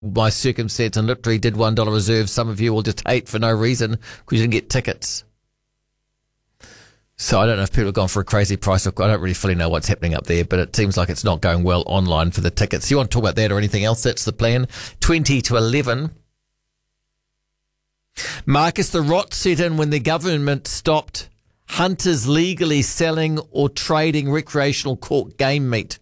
my circumstance and literally did $1 reserve. Some of you will just hate for no reason because you didn't get tickets. So I don't know if people have gone for a crazy price. I don't really fully know what's happening up there, but it seems like it's not going well online for the tickets. You want to talk about that or anything else? That's the plan. 20 to 11. Marcus, the rot set in when the government stopped hunters legally selling or trading recreational caught game meat.